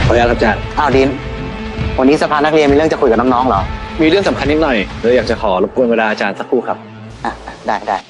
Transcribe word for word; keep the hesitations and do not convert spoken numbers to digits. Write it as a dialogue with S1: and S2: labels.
S1: ออนุญาตครับอาจารย์
S2: อ้าวดินวันนี้สภานักเรียนมีเรื่องจะคุยกับน้องๆเหรอ
S1: มีเรื่องสำคัญนิดหน่อยเลยอยากจะขอรบกวนเวลาอาจารย์สักครู่ครับ
S2: อ่ะได้ได้